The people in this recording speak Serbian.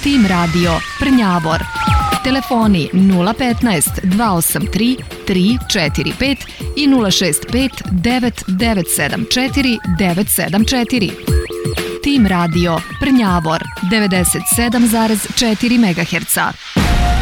Tim Radio Prnjavor. Telefoni 015 283 345 i 065 9974 974. Tim Radio Prnjavor 97,4 MHz.